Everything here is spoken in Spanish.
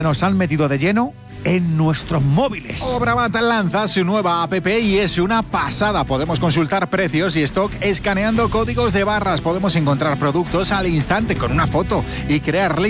nos han metido de lleno en nuestros móviles. Obramat lanza su nueva app y es una pasada. Podemos consultar precios y stock escaneando códigos de barras. Podemos encontrar productos al instante con una foto y crear